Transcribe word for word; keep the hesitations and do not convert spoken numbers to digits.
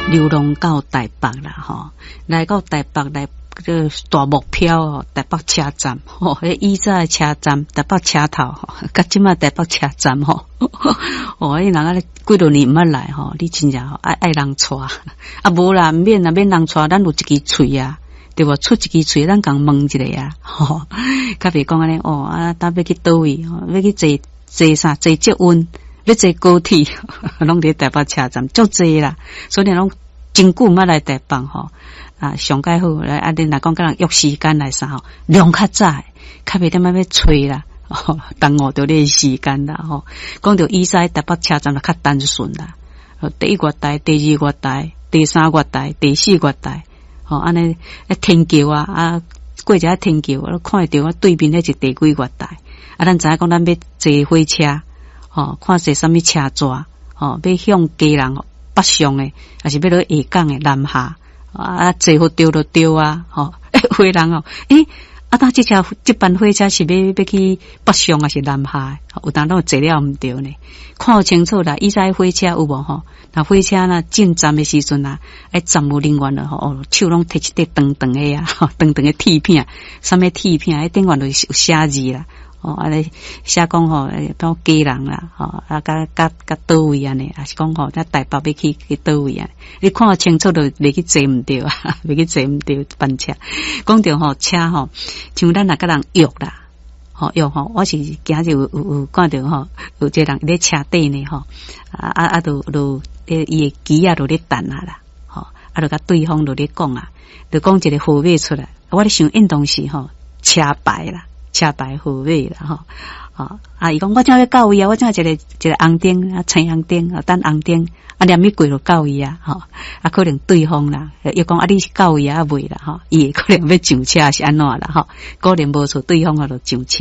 流浪到台北啦，吼，来到台北来个大目标哦，台北车站，吼，迄以前的车站，台北车头，吼，甲即马台北车站，吼，哦，迄人啊，几多年毋捌来，吼，你真正爱爱人带，啊无啦，免啦，免人带，咱有一支喙啊，对无？出一支喙，咱共问一下啊，吼，较袂讲安尼，哦，啊，当要去倒位，要去坐坐啥？坐捷运。要坐高铁，拢伫台北车站，足济啦。所以拢真久毋捌来台北吼，啊，上介好来啊！恁若讲甲人约时间来啥吼，量较早，较袂点仔要催啦，吼，耽误着你的时间啦吼。讲着以前台北车站就较单纯啦，第一月台、第二月台、第三月台、第四月台，吼，安尼啊天桥啊啊，过一下天桥，啊看得到啊对面迄是第几月台，啊，咱知影讲咱要坐火车。哦，看是啥物车座，哦，要向家人北上诶，还是要落下港诶南下，啊，坐好丢就丢啊，吼、哦，回人哦，诶，啊，当这车这班火车是要要去北上还是南下？有当拢坐了毋对呢，看清楚啦，以前火车有无吼？那火车呐进站诶时阵啊，哎，站务人员了吼，哦，手拢摕一块长长诶啊，长长诶铁片，啥物铁片，迄顶面就有写字啦。哦，安尼写讲吼，当家人啦，吼，啊，甲甲甲倒位安尼，还是讲吼，咱台北要去去倒位啊？你看清楚就袂去坐毋对啊，袂去坐毋对班车。讲着吼车吼，像咱若甲人约啦，吼约吼，我是今日有有有看着吼，有一个人咧车底呢吼，啊啊啊，就就伊诶机啊，就咧等啊啦，吼，啊，就甲对方就咧讲啊，就讲一个号码出来，我咧想应当是吼车牌啦。车牌号码啦吼，哦啊！伊讲我正要到位啊，我正一个一个红灯啊，青红灯啊，等红灯啊，连咪过就到位啊，吼啊，可能对方啦，又讲啊，你是到位啊，未啦，吼，伊可能要上车是安怎啦，吼，可能无错，对方啊就上车。